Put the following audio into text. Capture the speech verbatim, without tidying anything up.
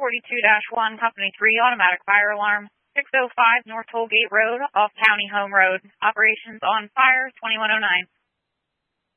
forty-two dash one, Company three, automatic fire alarm, six oh five North Tollgate Road, off County Home Road. Operations on fire, twenty-one oh nine.